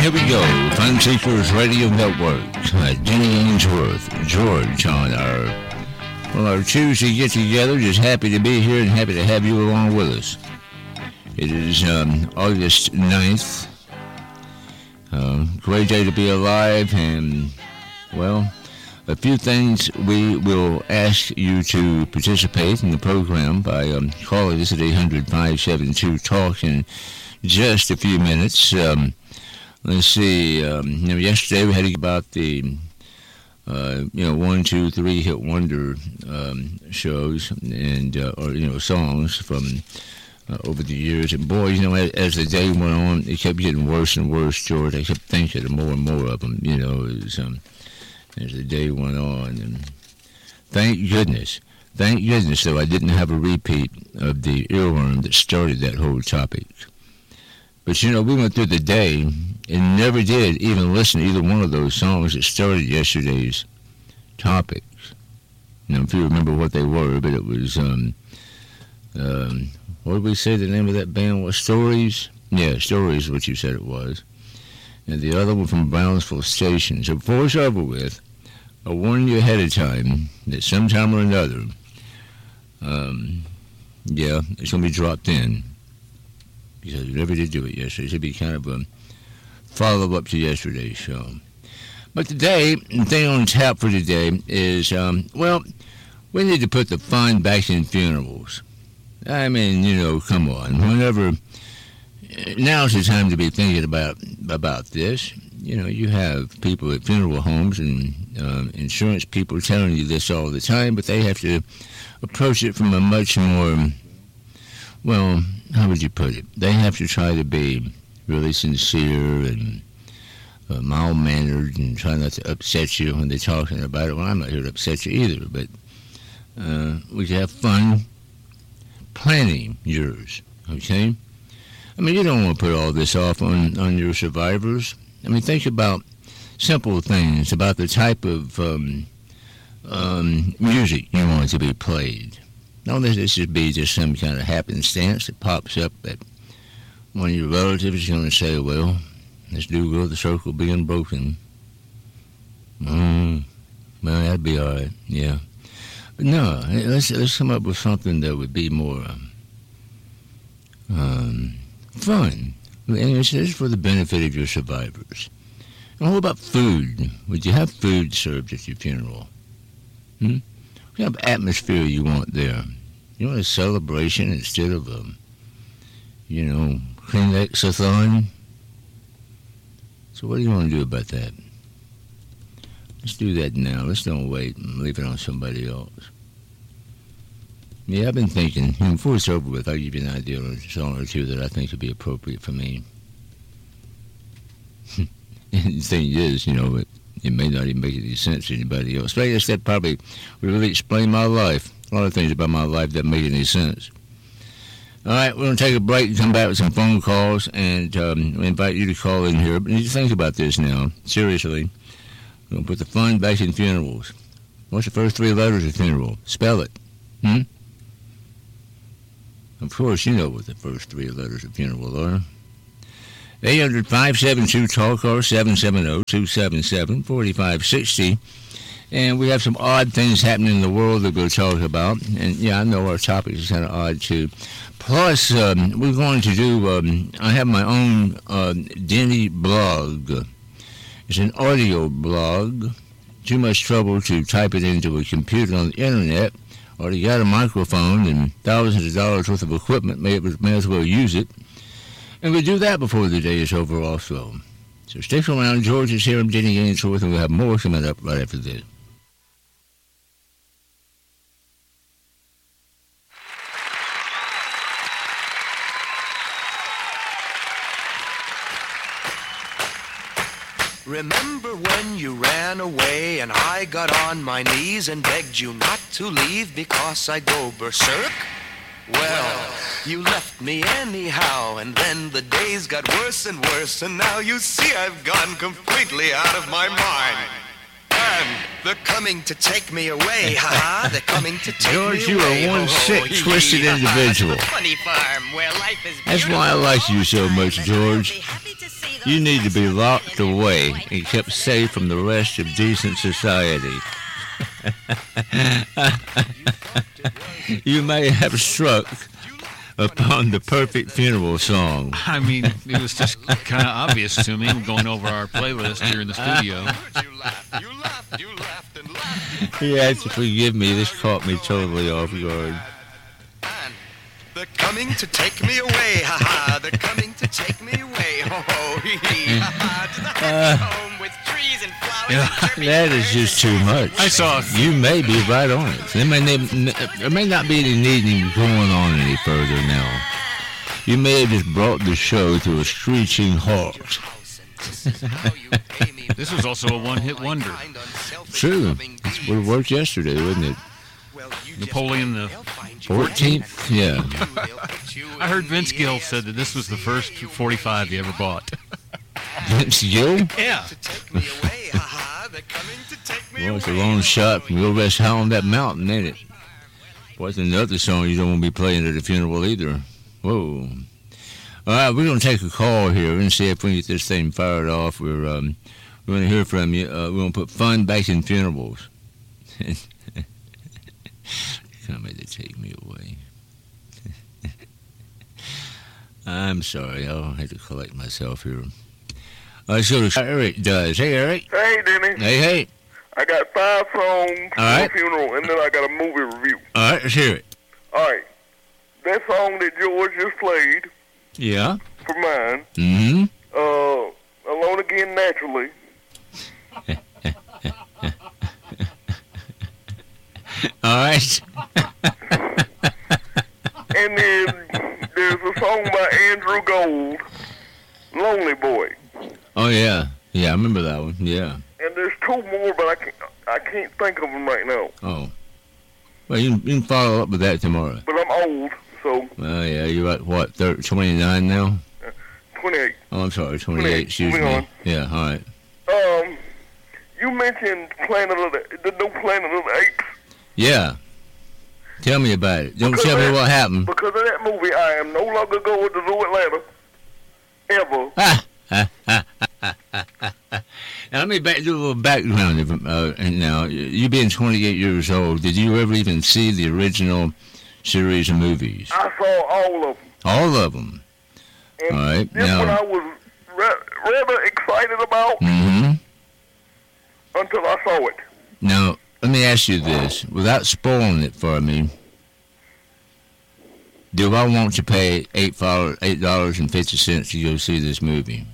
here we go. Fun Seekers Radio Network. Jenny Ainsworth, George on our Tuesday get together. Just happy to be here and happy to have you along with us. It is August 9th. Great day to be alive, and well, a few things we will ask you to participate in the program by calling us at 800-572-TALK in just a few minutes. Let's see. Yesterday we had to get about the 1, 2, 3 hit wonder shows and songs from over the years. And boy, as the day went on, it kept getting worse and worse, George. I kept thinking of more and more of them, as the day went on. And thank goodness, though, I didn't have a repeat of the earworm that started that whole topic. But, we went through the day and never did even listen to either one of those songs that started yesterday's topics. If you remember what they were, but it was, what did we say the name of that band was? Stories? Yeah, Stories is what you said it was. And the other one from Brownsville Station. So before it's over with, I warn you ahead of time that sometime or another, it's going to be dropped in. Because we never did do it yesterday. It should be kind of a follow-up to yesterday's show. But today, the thing on tap for today is, we need to put the fun back in funerals. I mean, come on. Whenever, now's the time to be thinking about this. You have people at funeral homes and insurance people telling you this all the time, but they have to approach it from a much more, how would you put it? They have to try to be really sincere and mild-mannered and try not to upset you when they're talking about it. Well, I'm not here to upset you either, but we can have fun planning yours, okay? You don't want to put all this off on your survivors. Think about simple things, about the type of music you want to be played. Don't let this just be just some kind of happenstance that pops up that one of your relatives is going to say, well, let's do go the circle being broken. Well, that'd be all right, yeah. But no, let's come up with something that would be more fun. And it's for the benefit of your survivors. And what about food? Would you have food served at your funeral? What kind of atmosphere you want there? You want a celebration instead of a, Kleenex-a-thon? So what do you want to do about that? Let's do that now. Let's don't wait and leave it on somebody else. Yeah, I've been thinking, before it's over with, I'll give you an idea of a song or two that I think would be appropriate for me. And the thing is, it may not even make any sense to anybody else. But I guess that probably would really explain my life. A lot of things about my life that make any sense. All right, we're going to take a break and come back with some phone calls, and we invite you to call in here. But you think about this now, seriously. We're going to put the fun back in funerals. What's the first 3 letters of funeral? Spell it. Of course, you know what the first 3 letters of funeral are. 800-572-TALK or 770-277-4560. And we have some odd things happening in the world that we'll talk about. And, yeah, I know our topic is kind of odd, too. Plus, we're going to do, I have my own Denny blog. It's an audio blog. Too much trouble to type it into a computer on the internet. Already got a microphone and thousands of dollars worth of equipment. May as well use it. And we'll do that before the day is over also. So stick around. George is here. I'm Denny Ainsworth, and we'll have more coming up right after this. Remember when you ran away and I got on my knees and begged you not to leave because I'd go berserk? Well, you left me anyhow, and then the days got worse and worse, and now you see I've gone completely out of my mind. And they're coming to take me away, ha-ha, they're coming to take George, me away. you are one sick, twisted individual. Funny farm where life is That's why I like you so much, George. You need to be locked away and kept safe from the rest of decent society. You may have struck upon the perfect funeral song. I mean, it was just kind of obvious to me going over our playlist here in the studio. You laughed and laughed. You have to forgive me. This caught me totally off guard. They're coming to take me away, ha ha. They're coming to take me away, ho ho, hee hee, ha ha. To the happy home with trees and flowers and chirpy That is birds. just too much. I saw. You may be right on it. There may not be any need in going on any further now. You may have just brought the show to a screeching halt. This was also a one-hit wonder. True. That's what it worked yesterday, wasn't it? Napoleon the 14th? Yeah. I heard Vince Gill said that this was the first 45 he ever bought. Vince Gill? Yeah. Well, it's a long shot from Go Rest High on That Mountain, ain't it? What's another song you don't want to be playing at a funeral either? Whoa. All right, we're going to take a call here and see if we can get this thing fired off. We're going to hear from you. We're going to put fun back in funerals. Come here, they take me away. I'm sorry. I'll have to collect myself here. Let's go to Eric does. Hey, Eric. Hey, Denny. Hey. I got 5 songs All right. for a funeral, and then I got a movie review. All right, let's hear it. All right. That song that George just played Yeah. for mine, Mm-hmm. Alone Again Naturally. All right. And then there's a song by Andrew Gold, Lonely Boy. Oh, yeah. Yeah, I remember that one. Yeah. And there's 2 more, but I can't think of them right now. Oh. Well, you can follow up with that tomorrow. But I'm old, so Oh, yeah. You're at, what, 29 now? 28. Oh, I'm sorry, 28. Excuse Moving me. on. Yeah, all right. You mentioned the new Planet of the Apes. Yeah. Tell me about it. Don't Because tell me of what happened. Because of that movie, I am no longer going to Zoo Atlanta. Ever. Now, let me do a little background. And now, you being 28 years old, did you ever even see the original series of movies? I saw all of them. All of them. And All right, this now- one I was rather excited about Mm-hmm. until I saw it. Now, let me ask you this, without spoiling it for me. Do I want to pay $8.50 to go see this movie?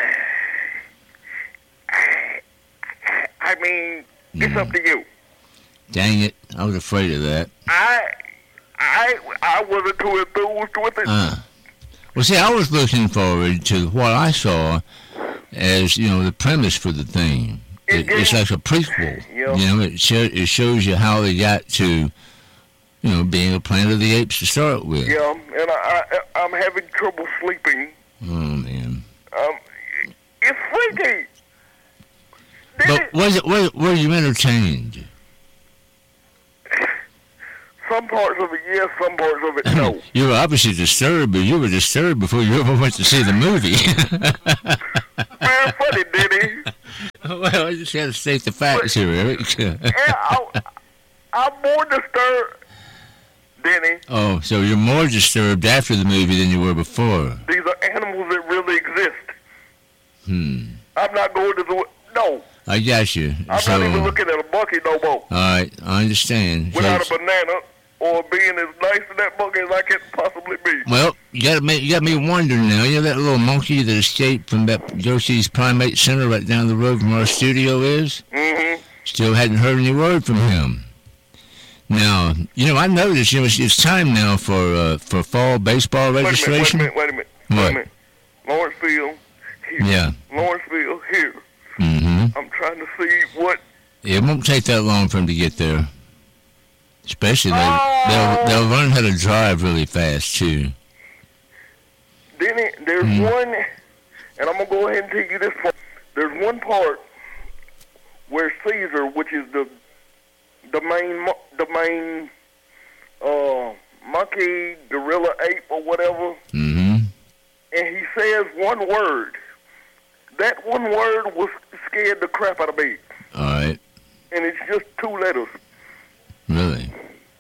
I mean, it's up to you. Dang it, I was afraid of that. I wasn't too enthused with it. Well, see, I was looking forward to what I saw as, the premise for the thing. It's like a prequel. Yeah. It shows you how they got to, being a Planet of the Apes to start with. Yeah, and I'm having trouble sleeping. Oh, man. It's freaky. But were you entertained? Some parts of it, yes. Some parts of it, no. You were obviously disturbed, but you were disturbed before you ever went to see the movie. Man, funny, Denny. Well, I just got to state the facts here, Eric. I'm more disturbed, Denny. Oh, so you're more disturbed after the movie than you were before. These are animals that really exist. I'm not going to do it. No. I got you. I'm not even looking at a bucket no more. All right, I understand. Without a banana or being as nice in that bucket as I can possibly be. Well, you got me wondering now. You know that little monkey that escaped from that Yoshi's Primate Center right down the road from our studio is? Mm-hmm. Still hadn't heard any word from him. Now, I noticed it's time now for fall baseball registration. Wait a minute. What? Lawrenceville, here. Yeah. Lawrenceville, here. Mm-hmm. I'm trying to see what... It won't take that long for him to get there. Especially they'll learn how to drive really fast too. Denny, there's one, and I'm gonna go ahead and tell you this part. There's one part where Caesar, which is the main monkey, gorilla, ape, or whatever, Mm-hmm. and he says one word, That one word was scared the crap out of me. All right. And it's just 2 letters. Really?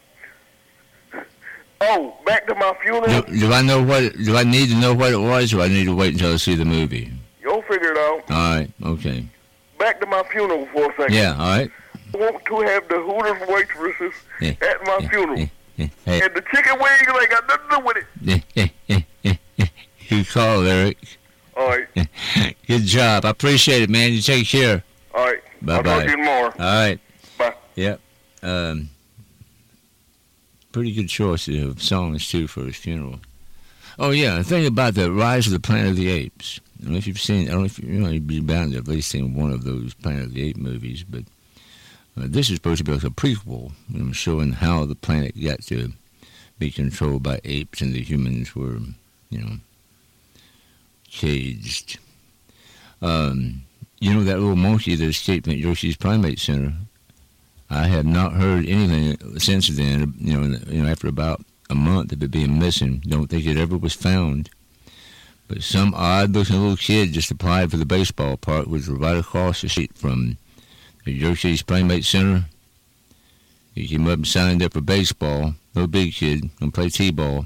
Oh, back to my funeral. Do I know what? Do I need to know what it was, or do I need to wait until I see the movie? You'll figure it out. All right. Okay. Back to my funeral for a second. Yeah. All right. I want to have the Hooters waitresses at my funeral. Hey. And the chicken wings ain't got nothing to do with it. Good call, Eric. All right. Good job. I appreciate it, man. You take care. All right. Bye-bye. I'll talk to you tomorrow. All right. Bye. Yep. Pretty good choice of songs, too, for his funeral. Oh, yeah. The thing about the Rise of the Planet of the Apes. I don't know if you've seen, I don't know if you'd be bound to have at least seen one of those Planet of the Apes movies, but this is supposed to be like a prequel, showing how the planet got to be controlled by apes and the humans were, caged. That little monkey that escaped from Yoshi's Primate Center, I have not heard anything since then, after about a month of it being missing. Don't think it ever was found. But some odd-looking little kid just applied for the baseball park, which was right across the street from the Yoshi's Playmate Center. He came up and signed up for baseball. Little big kid, gonna play t-ball.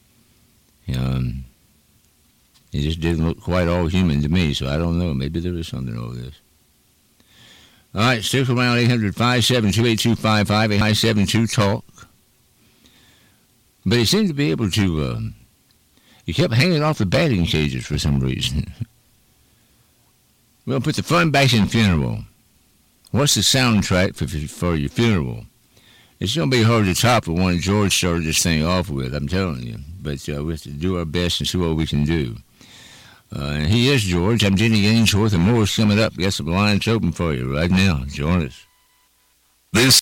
He just didn't look quite all human to me, so I don't know. Maybe there is something to all this. All right, stick around 800-572-8255, 872-TALK. But he seemed to be able to, he kept hanging off the batting cages for some reason. We'll put the fun back in funeral. What's the soundtrack for your funeral? It's going to be hard to top the one George started this thing off with, I'm telling you. But we have to do our best and see what we can do. And he is George. I'm Jenny Ainsworth, and more is coming up. Got some lines open for you right now. Join us. This